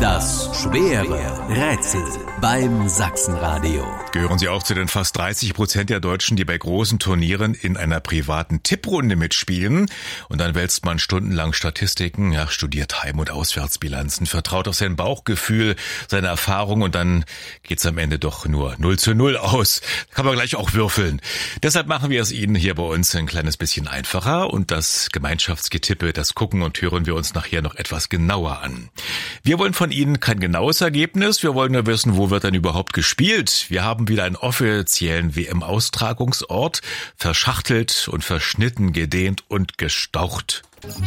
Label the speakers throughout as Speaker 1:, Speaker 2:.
Speaker 1: Das schwere Rätsel beim Sachsenradio.
Speaker 2: Gehören Sie auch zu den fast 30% der Deutschen, die bei großen Turnieren in einer privaten Tipprunde mitspielen? Und dann wälzt man stundenlang Statistiken, studiert Heim- und Auswärtsbilanzen, vertraut auf sein Bauchgefühl, seine Erfahrung und dann geht's am Ende doch nur 0:0 aus. Kann man gleich auch würfeln. Deshalb machen wir es Ihnen hier bei uns ein kleines bisschen einfacher und das Gemeinschaftsgetippe, das gucken und hören wir uns nachher noch etwas genauer an. Wir wollen von Ihnen kein genaues Ergebnis, wir wollen nur wissen, wo wird denn überhaupt gespielt. Wir haben wieder einen offiziellen WM-Austragungsort, verschachtelt und verschnitten, gedehnt und gestaucht.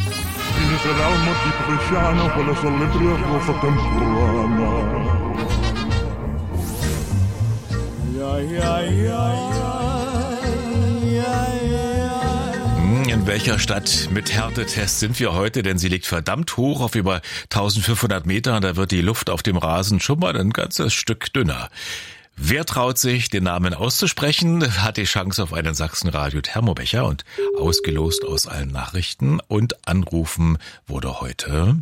Speaker 2: In welcher Stadt mit Härtetest sind wir heute? Denn sie liegt verdammt hoch auf über 1500 Metern. Da wird die Luft auf dem Rasen schon mal ein ganzes Stück dünner. Wer traut sich, den Namen auszusprechen, hat die Chance auf einen Sachsenradio-Thermobecher und ausgelost aus allen Nachrichten. Und anrufen wurde heute...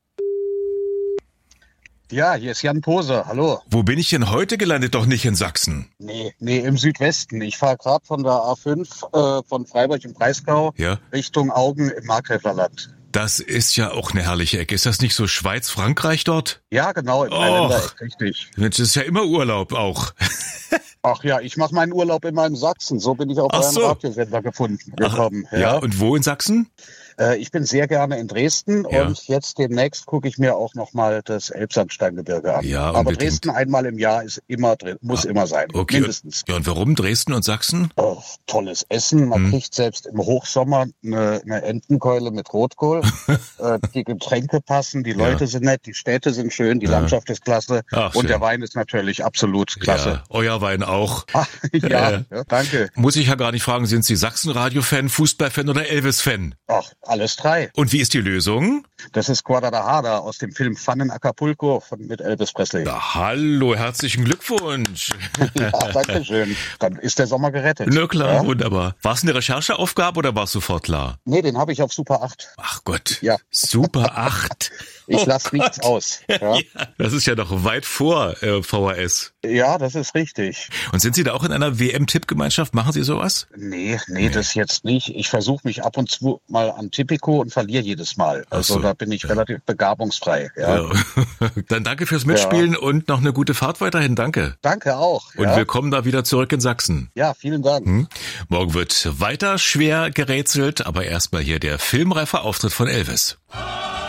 Speaker 3: Ja, hier ist Jan Poser. Hallo.
Speaker 2: Wo bin ich denn heute gelandet? Doch nicht in Sachsen.
Speaker 3: Nee, im Südwesten. Ich fahre gerade von der A5 von Freiburg im Breisgau Richtung Augen im Markgräflerland.
Speaker 2: Das ist ja auch eine herrliche Ecke. Ist das nicht so Schweiz, Frankreich dort?
Speaker 3: Ja, genau, im Dreiländereck, richtig.
Speaker 2: Das ist ja immer Urlaub auch.
Speaker 3: Ach ja, ich mache meinen Urlaub immer in Sachsen. So bin ich auf einen Radiosender gekommen.
Speaker 2: Ja, und wo in Sachsen?
Speaker 3: Ich bin sehr gerne in Dresden und jetzt demnächst gucke ich mir auch nochmal das Elbsandsteingebirge an. Ja, aber Dresden einmal im Jahr ist immer drin, muss immer sein, mindestens.
Speaker 2: Ja, und warum Dresden und Sachsen?
Speaker 3: Tolles Essen, man kriegt selbst im Hochsommer eine Entenkeule mit Rotkohl. Die Getränke passen, die Leute sind nett, die Städte sind schön, die Landschaft ist klasse und der Wein ist natürlich absolut klasse.
Speaker 2: Ja, euer Wein auch.
Speaker 3: Ja, danke.
Speaker 2: Muss ich ja gar nicht fragen, sind Sie Sachsenradio-Fan, Fußballfan oder Elvis-Fan?
Speaker 3: Ach, alles drei.
Speaker 2: Und wie ist die Lösung?
Speaker 3: Das ist Guadalajara aus dem Film Fun in Acapulco mit Elvis Presley.
Speaker 2: Na, hallo, herzlichen Glückwunsch.
Speaker 3: Ja, danke schön. Dann ist der Sommer gerettet.
Speaker 2: Na klar, wunderbar. War es eine Rechercheaufgabe oder war es sofort klar?
Speaker 3: Nee, den habe ich auf Super 8.
Speaker 2: Ach Gott, Super 8.
Speaker 3: Ich lasse nichts aus. Ja.
Speaker 2: Ja, das ist ja noch weit vor VHS.
Speaker 3: Ja, das ist richtig.
Speaker 2: Und sind Sie da auch in einer WM-Tippgemeinschaft? Machen Sie sowas?
Speaker 3: Nee, das jetzt nicht. Ich versuche mich ab und zu mal an Tipico und verliere jedes Mal. Also da bin ich relativ begabungsfrei. Ja.
Speaker 2: Dann danke fürs Mitspielen und noch eine gute Fahrt weiterhin. Danke.
Speaker 3: Danke auch.
Speaker 2: Und willkommen da wieder zurück in Sachsen.
Speaker 3: Ja, vielen Dank.
Speaker 2: Morgen wird weiter schwer gerätselt, aber erstmal hier der filmreife Auftritt von Elvis.